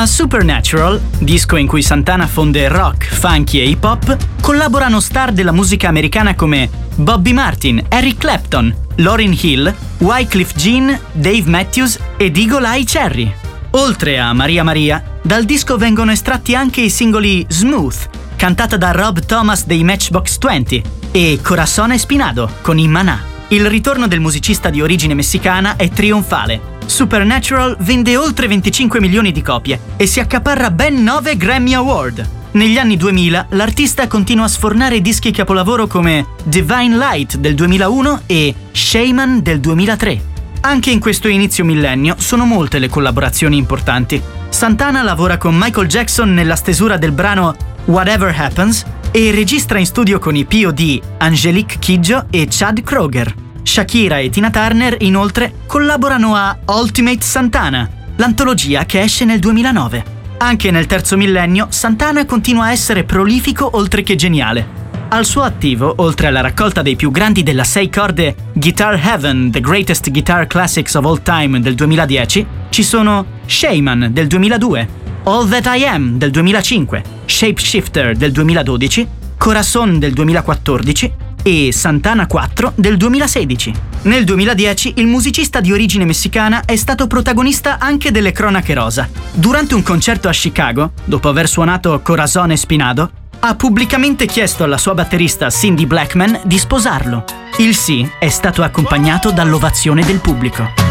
A Supernatural, disco in cui Santana fonde rock, funky e hip hop, collaborano star della musica americana come Bobby Martin, Eric Clapton, Lauryn Hill, Wyclef Jean, Dave Matthews ed Eagle Eye Cherry. Oltre a Maria Maria, dal disco vengono estratti anche i singoli Smooth, cantata da Rob Thomas dei Matchbox 20, e Corazón Espinado con Maná. Il ritorno del musicista di origine messicana è trionfale. Supernatural vende oltre 25 milioni di copie e si accaparra ben 9 Grammy Award. Negli anni 2000 l'artista continua a sfornare dischi capolavoro come Divine Light del 2001 e Shaman del 2003. Anche in questo inizio millennio sono molte le collaborazioni importanti. Santana lavora con Michael Jackson nella stesura del brano Whatever Happens e registra in studio con i P.O.D. Angelique Kidjo e Chad Kroger. Shakira e Tina Turner, inoltre, collaborano a Ultimate Santana, l'antologia che esce nel 2009. Anche nel terzo millennio, Santana continua a essere prolifico oltre che geniale. Al suo attivo, oltre alla raccolta dei più grandi della 6 corde Guitar Heaven, The Greatest Guitar Classics of All Time del 2010, ci sono Shaman del 2002, All That I Am del 2005, Shapeshifter del 2012, Corazón del 2014 e Santana 4 del 2016. Nel 2010 il musicista di origine messicana è stato protagonista anche delle cronache rosa. Durante un concerto a Chicago, dopo aver suonato Corazón Espinado, ha pubblicamente chiesto alla sua batterista Cindy Blackman di sposarlo. Il sì è stato accompagnato dall'ovazione del pubblico.